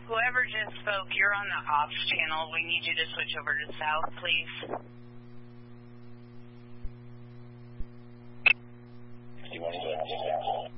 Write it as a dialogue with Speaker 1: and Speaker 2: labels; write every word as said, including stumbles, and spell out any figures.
Speaker 1: Whoever just spoke, you're on the ops channel. We need you to switch over to south, please.
Speaker 2: You want to go